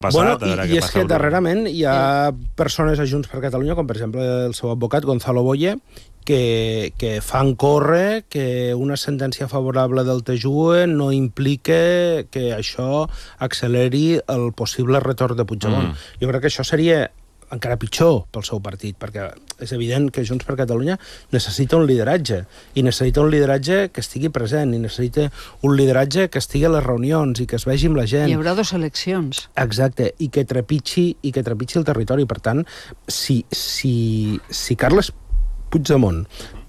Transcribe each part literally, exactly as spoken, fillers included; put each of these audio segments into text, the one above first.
Bueno, passat, a veure i, què i és passa que a Europa. darrerament hi ha persones a Junts per Catalunya, com per exemple el seu advocat Gonzalo Boye, que, que fan córrer que una sentència favorable del T J U E no implica que això acceleri el possible retorn de Puigdemont. Mm. Jo crec que això seria encara pitjor pel seu partit, perquè és evident que Junts per Catalunya necessita un lideratge, i necessita un lideratge que estigui present, i necessita un lideratge que estigui a les reunions i que es vegi amb la gent. Hi haurà dues eleccions. Exacte, i que trepitgi, i que trepitgi el territori. Per tant, si, si, si Carles Puigdemont,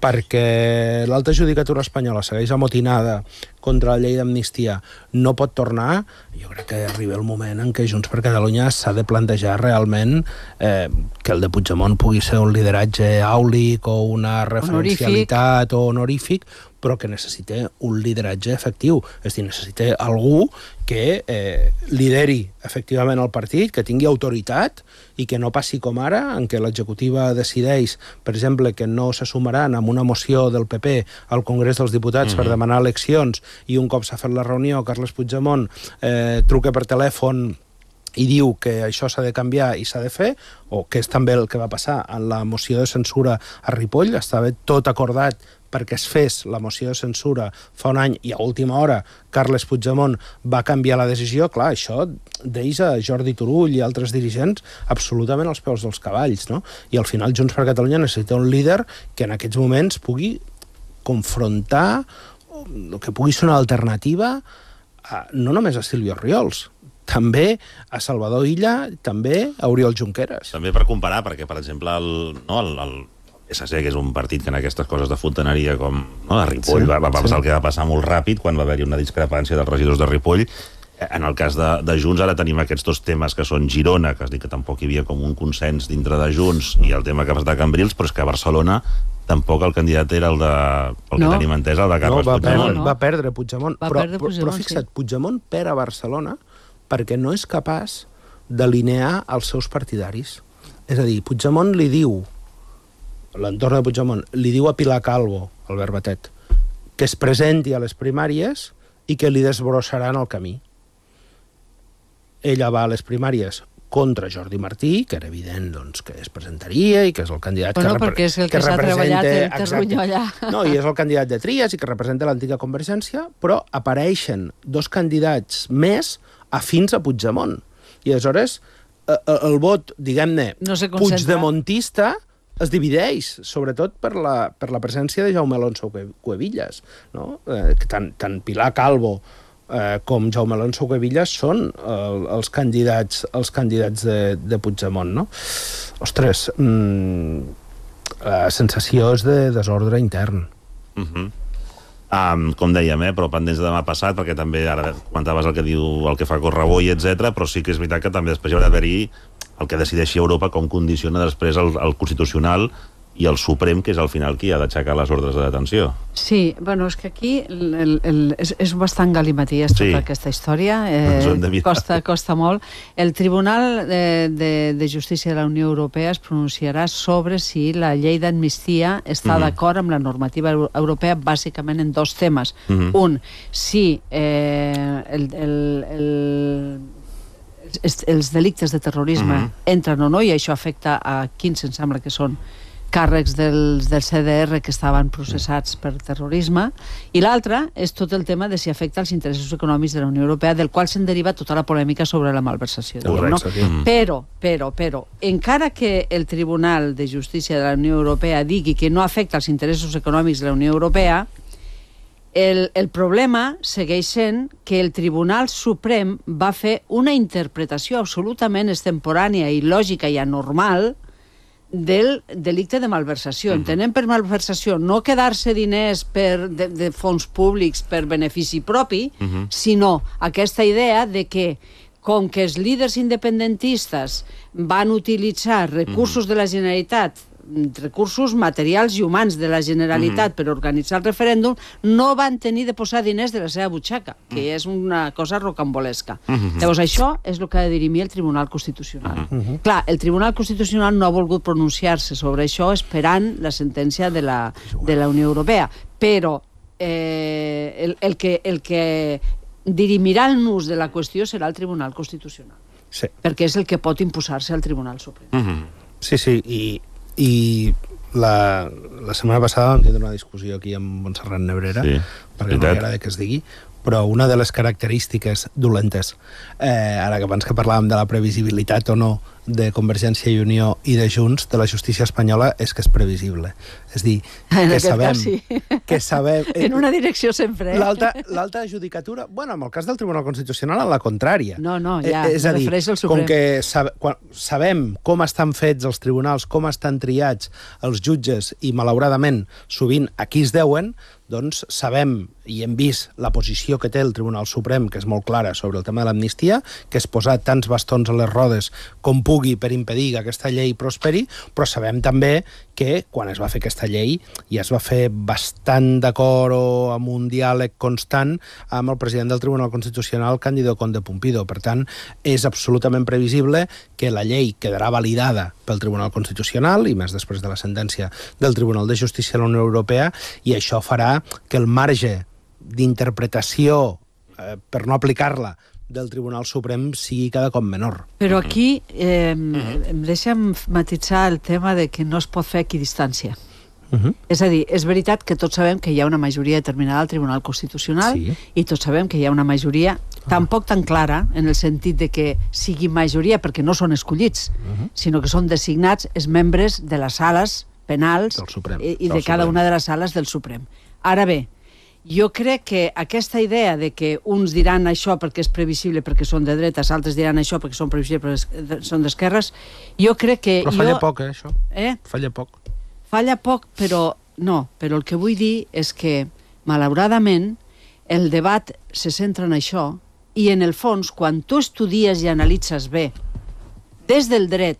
perquè l'alta judicatura espanyola segueix amotinada contra la llei d'amnistia, no pot tornar, jo crec que arriba el moment en què Junts per Catalunya s'ha de plantejar realment eh, que el de Puigdemont pugui ser un lideratge àulic o una referencialitat honorífic. o honorífic, però que necessita un lideratge efectiu. És a dir, necessita algú que eh, lideri efectivament el partit, que tingui autoritat i que no passi com ara, en què l'executiva decideix, per exemple, que no se sumaran amb una moció del P P al Congrés dels Diputats mm-hmm. per demanar eleccions, i un cop s'ha fet la reunió, Carles Puigdemont eh, truca per telèfon i diu que això s'ha de canviar i s'ha de fer, o que és també el que va passar en la moció de censura a Ripoll. Estava tot acordat perquè es fes la moció de censura fa un any, i a última hora Carles Puigdemont va canviar la decisió. Clar, això deixa a Jordi Turull i altres dirigents absolutament als peus dels cavalls, no? I al final Junts per Catalunya necessita un líder que en aquests moments pugui confrontar, que pugui ser una alternativa a, no només a Sílvia Orriols, també a Salvador Illa, també a Oriol Junqueras. També per comparar, perquè, per exemple, el, no, el, el P S C, que és un partit que en aquestes coses de fontaneria, com no, a Ripoll, sí, va, va passar sí. el que va passar molt ràpid quan va haver-hi una discrepància dels regidors de Ripoll. En el cas de, de Junts, ara tenim aquests dos temes que són Girona, que es diu que tampoc hi havia com un consens dintre de Junts, i el tema que va estar a Cambrils, però és que a Barcelona tampoc el candidat era el de, pel no. que tenim entès, el de Carles no, va Puigdemont. Perdre, no. Va perdre Puigdemont. Va però, perdre però, Puigdemont, però fixa't, sí. Puigdemont perd a Barcelona perquè no és capaç d'alinear els seus partidaris. És a dir, Puigdemont li diu, l'entorn de Puigdemont, li diu a Pilar Calvo, Albert Batet, que es presenti a les primàries i que li desbrossaran el camí. Ella va a les primàries contra Jordi Martí, que era evident doncs, que es presentaria i que és el candidat bueno, que, repre perquè és el que, que s'ha treballat el terrunyó allà. No, i és el candidat de Trias i que representa l'antiga Convergència, però apareixen dos candidats més afins a Puigdemont. I aleshores el, el vot, diguem-ne, no puigdemontista es divideix, sobretot per la, per la presència de Jaume Alonso Cuevillas, no? Eh, que tant, tant Pilar Calvo eh, com Jaume Alonso Cuevillas són el, els candidats, els candidats de, de Puigdemont, no? Ostres, mmm, la sensació és de desordre intern. Uh-huh. Um, com dèiem, eh, però pendents de demà passat, perquè també ara comentaves el que diu, el que fa Correboi, etcètera, però sí que és veritat que també després hi haurà d'haver-hi el que decideixi Europa, com condiciona després el, el Constitucional i el Suprem, que és al final qui ha d'aixecar les ordres de detenció. Sí, bueno, és que aquí el, el, el, és, és bastant galimaties tota sí. aquesta història. Eh, costa, costa molt. El Tribunal de, de, de Justícia de la Unió Europea es pronunciarà sobre si la llei d'amnistia està mm-hmm. d'acord amb la normativa europea, bàsicament en dos temes. Mm-hmm. Un, si eh, el, el, el els delictes de terrorisme mm-hmm. entren o no, i això afecta a quins em sembla que són càrrecs dels, del C D R que estaven processats per terrorisme, i l'altre és tot el tema de si afecta els interessos econòmics de la Unió Europea, del qual se'n deriva tota la polèmica sobre la malversació. Diguem, no? mm. Però, però, però, encara que el Tribunal de Justícia de la Unió Europea digui que no afecta els interessos econòmics de la Unió Europea, El, el problema segueix sent que el Tribunal Suprem va fer una interpretació absolutament extemporània, il·lògica i anormal del delicte de malversació. Uh-huh. Entenem per malversació no quedar-se diners per, de, de fons públics per benefici propi, uh-huh. sinó aquesta idea de que com que els líders independentistes van utilitzar recursos uh-huh. de la Generalitat, recursos materials i humans de la Generalitat mm-hmm. per organitzar el referèndum, no van tenir de posar diners de la seva butxaca, que mm. és una cosa rocambolesca. Mm-hmm. Llavors, això és el que ha de dirimir el Tribunal Constitucional. Mm-hmm. Clar, el Tribunal Constitucional no ha volgut pronunciar-se sobre això esperant la sentència de la, de la Unió Europea, però eh, el, el, que, el que dirimirà el nus de la qüestió serà el Tribunal Constitucional. Sí. Perquè és el que pot imposar-se al Tribunal Suprem. Mm-hmm. Sí, sí, i, i la, la setmana passada vam tindre una discussió aquí amb Montserrat Nebrera, sí, perquè no li agrada que es digui, però una de les característiques dolentes, eh, ara que abans que parlàvem de la previsibilitat o no de Convergència i Unió i de Junts, de la justícia espanyola, és que és previsible. És dir, en que aquest sabem... cas, sí. Que sabem eh, en una direcció sempre. Eh? L'alta judicatura, bueno, en el cas del Tribunal Constitucional, a la contrària. No, no, ja, eh, és a dir, com que sab quan sabem com estan fets els tribunals, com estan triats els jutges, i malauradament sovint a qui es deuen, doncs sabem i hem vist la posició que té el Tribunal Suprem, que és molt clara sobre el tema de l'amnistia, que és posar tants bastons a les rodes com pugui per impedir que aquesta llei prosperi, però sabem també que quan es va fer aquesta llei ja es va fer bastant d'acord o amb un diàleg constant amb el president del Tribunal Constitucional, Cándido Conde Pumpido. Per tant, és absolutament previsible que la llei quedarà validada pel Tribunal Constitucional, i més després de la sentència del Tribunal de Justícia de la Unió Europea, i això farà que el marge d'interpretació eh, per no aplicar-la del Tribunal Suprem sigui cada cop menor. Però aquí eh, em deixa'm matitzar el tema de que no es pot fer equidistància. Uh -huh. És a dir, és veritat que tots sabem que hi ha una majoria determinada al Tribunal Constitucional, sí, i tots sabem que hi ha una majoria ah. tampoc tan clara en el sentit de que sigui majoria perquè no són escollits, uh -huh. sinó que són designats els membres de les sales penals i, i de cada una de les sales del Suprem. Ara bé, jo crec que aquesta idea de que uns diran això perquè és previsible perquè són de dretes, altres diran això perquè són previsibles perquè són d'esquerres, jo crec que... Però falla jo... poc, eh, això. Eh? Falla poc. Falla poc, però no. Però el que vull dir és que, malauradament, el debat se centra en això, i en el fons, quan tu estudies i analitzes bé, des del dret,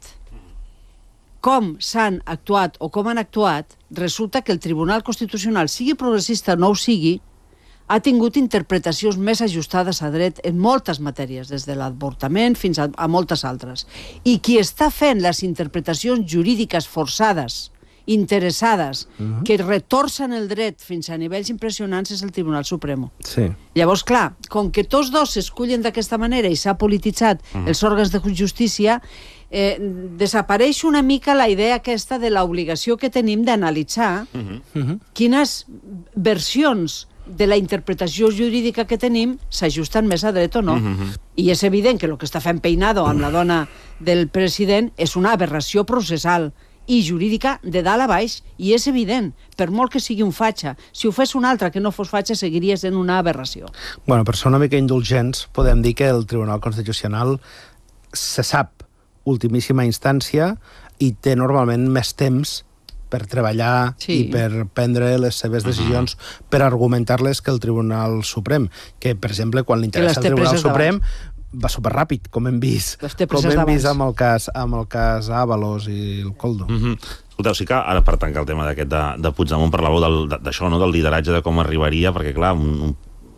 com s'han actuat o com han actuat, resulta que el Tribunal Constitucional, sigui progressista o no ho sigui, ha tingut interpretacions més ajustades a dret en moltes matèries, des de l'avortament fins a, a moltes altres. I qui està fent les interpretacions jurídiques forçades, interessades, uh-huh. que retorcen el dret fins a nivells impressionants, és el Tribunal Suprem. Sí. Llavors, clar, com que tots dos s'escullen d'aquesta manera i s'ha polititzat uh-huh. els òrgans de justícia, eh, desapareix una mica la idea aquesta de l'obligació que tenim d'analitzar uh-huh. quines versions de la interpretació jurídica que tenim s'ajusten més a dret o no. Uh-huh. I és evident que el que està fent Peinado amb la dona del president és una aberració processal i jurídica de dalt a baix, i és evident, per molt que sigui un fatxa. Si ho fes un altre que no fos fatxa, seguiria sent una aberració. Bueno, per ser una mica indulgents, podem dir que el Tribunal Constitucional se sap ultimíssima instància i té normalment més temps per treballar sí. i per prendre les seves decisions, uh-huh. per argumentar-les que el Tribunal Suprem, que, per exemple, quan li interessa el Tribunal Suprem, va superràpid, com hem vist, com hem vist amb el cas, amb el cas Ábalos i el Koldo. Mm-hmm. Escolteu, sí que ara, per tancar el tema d'aquest de, de Puigdemont, parlàveu d'això, no?, del lideratge, de com arribaria, perquè, clar, un, un,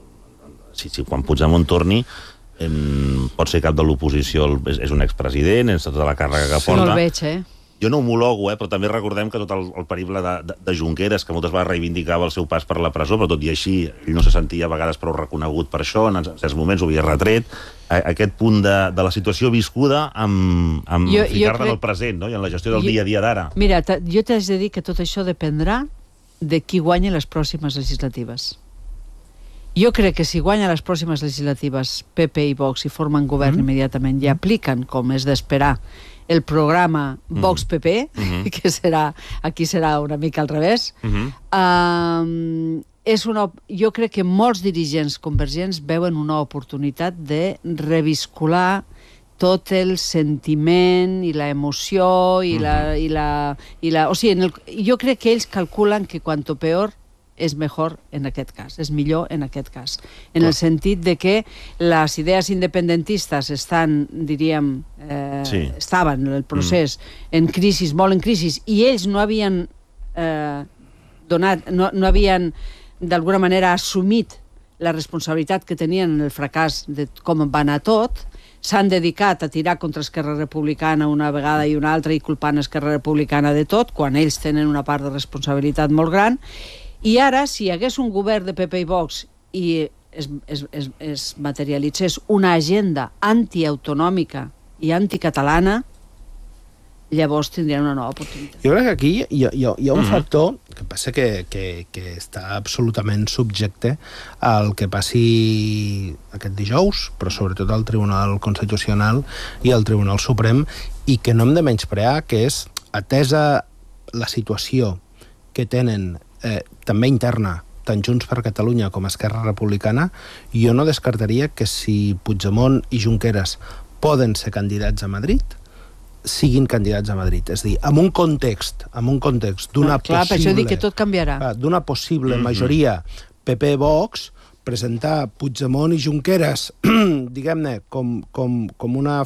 si, si quan Puigdemont torni, eh, pot ser cap de l'oposició, és, és un expresident, és tota la càrrega que porta. Sí, no el veig, eh? Jo no homologo, eh, però també recordem que tot el, el periple de, de, de Junqueras, que moltes vegades reivindicava el seu pas per la presó, però tot i així ell no se sentia a vegades prou reconegut per això, en certs moments ho havia retret, a, aquest punt de, de la situació viscuda amb, amb ficar-te en el present, no?, i en la gestió del jo, dia a dia d'ara. Mira, jo t'haig de dir que tot això dependrà de qui guanya les pròximes legislatives. Jo crec que si guanya les pròximes legislatives P P i Vox i formen govern mm. immediatament i apliquen, com és d'esperar, el programa Vox-P P, mm-hmm. que serà, aquí serà una mica al revés, mm-hmm. um, és una, jo crec que molts dirigents convergents veuen una oportunitat de reviscular tot el sentiment i la emoció i, mm-hmm. la, i, la, i la... O sigui, en el, jo crec que ells calculen que quanto peor és millor en aquest cas, és millor en aquest cas. En el sentit de que les idees independentistes estan, diríem, eh, sí. estaven en el procés mm. en crisi, molt en crisi, i ells no havien eh, donat, no, no havien d'alguna manera assumit la responsabilitat que tenien en el fracàs de com va anar tot, s'han dedicat a tirar contra Esquerra Republicana una vegada i una altra i culpant Esquerra Republicana de tot, quan ells tenen una part de responsabilitat molt gran. I ara, si hi hagués un govern de P P i Vox i es, es, es, es materialitzés una agenda antiautonòmica i anticatalana, llavors tindrien una nova oportunitat. Jo crec que aquí hi ha, hi ha, hi ha un mm-hmm. factor que passa que, que, que està absolutament subjecte al que passi aquest dijous, però sobretot al Tribunal Constitucional i al Tribunal Suprem, i que no hem de menysprear, que és, atesa la situació que tenen eh, també interna, tant Junts per Catalunya com Esquerra Republicana, jo no descartaria que si Puigdemont i Junqueras poden ser candidats a Madrid, siguin candidats a Madrid. És a dir, en un context, en un context d'una clar, possible... Per això dic que tot canviarà. D'una possible mm-hmm. majoria P P-Vox, presentar Puigdemont i Junqueras, diguem-ne, com, com, com una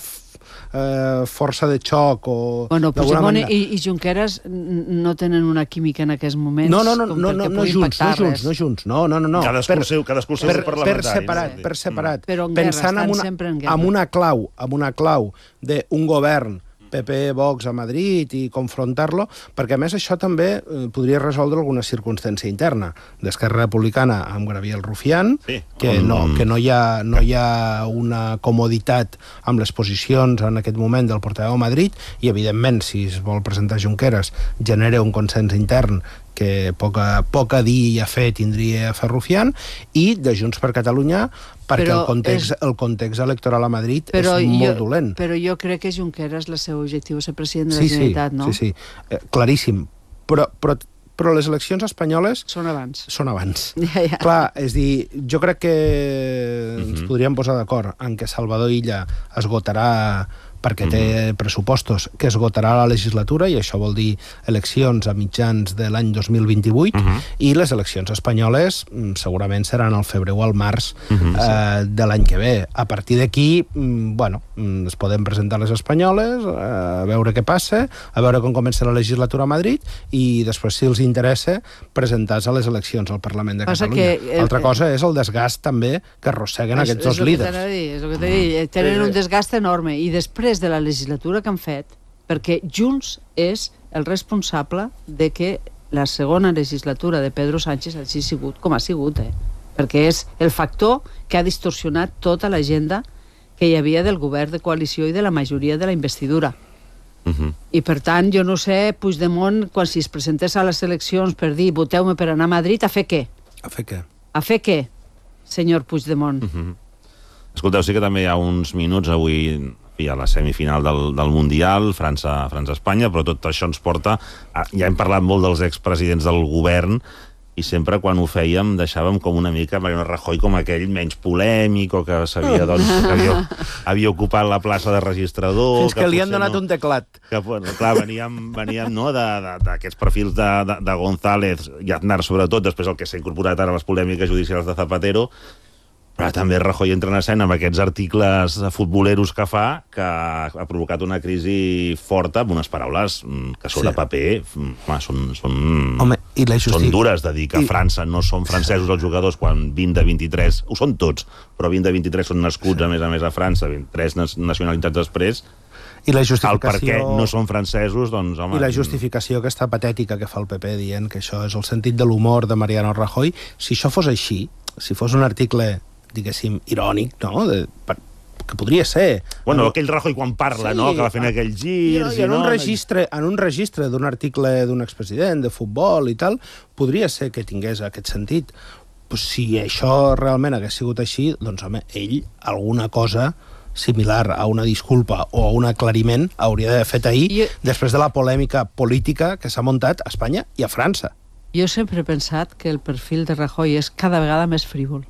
eh, força de xoc o... Bueno, Puigdemont manera... i, i Junqueras no tenen una química en aquests moments. No, no, no, no, no, no junts, no junts, no junts, no, no, no. Cadascú el seu, cadascú el seu per, parlamentari. Per separat, per separat. Mm. Però en guerra, estan en una, sempre en guerra. Amb una clau, amb una clau d'un govern P P-Vox a Madrid i confrontar-lo, perquè a més això també eh, podria resoldre alguna circumstància interna d'Esquerra Republicana amb Gabriel Rufián, sí. que, no, que no, hi ha, no hi ha una comoditat amb les posicions en aquest moment del portaveu a Madrid, i evidentment si es vol presentar Junqueras genera un consens intern que poca, poca dir i a fer tindria a fer Rufián, i de Junts per Catalunya, perquè el context, és... el context electoral a Madrid però és molt jo, dolent. Però jo crec que Junqueras, el seu objectiu és ser president de sí, la Generalitat, sí, no? Sí, sí, eh, claríssim. Però, però, però les eleccions espanyoles... Són abans. Són abans. Ja, ja. Clar, és dir, jo crec que uh-huh. ens podríem posar d'acord en que Salvador Illa esgotarà perquè té uh-huh. pressupostos, que esgotarà la legislatura, i això vol dir eleccions a mitjans de l'any dos mil vint-i-vuit, uh-huh. i les eleccions espanyoles segurament seran al febrer o al març uh-huh, eh, sí. de l'any que ve. A partir d'aquí, bueno, es poden presentar les espanyoles, a veure què passa, a veure com comença la legislatura a Madrid, i després, si els interessa, presentar-se a les eleccions al Parlament de passa Catalunya. Que, eh, Altra cosa és el desgast també que arrosseguen és, aquests dos líders. Dir, és el que t'he dit, tenen un desgast enorme, i després de la legislatura que han fet, perquè Junts és el responsable de que la segona legislatura de Pedro Sánchez hagi sigut com ha sigut, eh? Perquè és el factor que ha distorsionat tota l'agenda que hi havia del govern de coalició i de la majoria de la investidura. Uh-huh. I per tant, jo no sé, Puigdemont, quan si es presentés a les eleccions per dir voteu-me per anar a Madrid, a fer què? A fer què? A fer què, senyor Puigdemont? Uh-huh. Escolteu, sí que també hi ha uns minuts avui a la semifinal del, del Mundial, França, França-Espanya, però tot això ens porta a, ja hem parlat molt dels expresidents del govern, i sempre quan ho fèiem deixàvem com una mica Mariano Rajoy com aquell menys polèmic, o que sabia, doncs, que havia, havia ocupat la plaça de registrador. Fins que, que li han donat no, un teclat. Que, bueno, clar, veníem, veníem no, d'aquests perfils de, de, de González i Aznar, sobretot, després el que s'ha incorporat ara a les polèmiques judicials de Zapatero, però també Rajoy entra en escena amb aquests articles futboleros que fa, que ha provocat una crisi forta, amb unes paraules que sobre sí. paper home, són, són, home, i la justi... són dures, de dir que a I... França no són francesos els jugadors quan vint de vint-i-tres, ho són tots, però vint de vint-i-tres són nascuts, sí. a més a més, a França, vint-i-tres nacionalitats després, i la justificació... el per què no són francesos, doncs, home... I la justificació aquesta patètica que fa el P P dient que això és el sentit de l'humor de Mariano Rajoy, si això fos així, si fos un article diguéssim, irònic, no? De, per, que podria ser... Bueno, no? Aquell Rajoy quan parla, sí, no? Que va fent aquell gir... I, i en, un registre, en un registre d'un article d'un expresident de futbol i tal, podria ser que tingués aquest sentit. Pues si això realment hagués sigut així, doncs, home, ell alguna cosa similar a una disculpa o a un aclariment hauria d'haver fet ahir, jo... després de la polèmica política que s'ha muntat a Espanya i a França. Jo sempre he pensat que el perfil de Rajoy és cada vegada més frívol.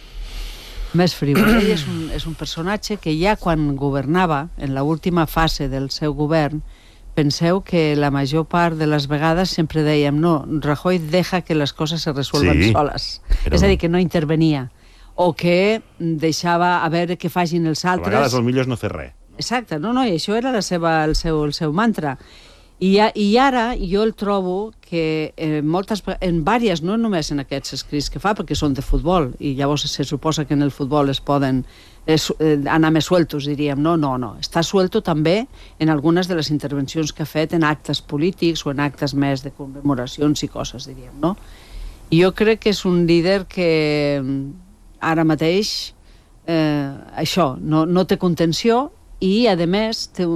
Més frívol. Ell és un, és un personatge que ja quan governava, en l'última fase del seu govern, penseu que la major part de les vegades sempre dèiem no, Rajoy deja que les coses se resuelven sí, soles. Però... És a dir, que no intervenia. O que deixava a veure què facin els altres. A vegades el millor és no fer res. Exacte, no, no, i això era la seva, el, seu, el seu mantra. I, I ara jo el trobo que eh, moltes, en vàries, no només en aquests escrits que fa, perquè són de futbol, i llavors se suposa que en el futbol es poden eh, anar més sueltos, diríem. No, no, no. Està suelto també en algunes de les intervencions que ha fet en actes polítics o en actes més de commemoracions i coses, diríem, no? I jo crec que és un líder que ara mateix eh, això, no, no té contenció, i, a més, té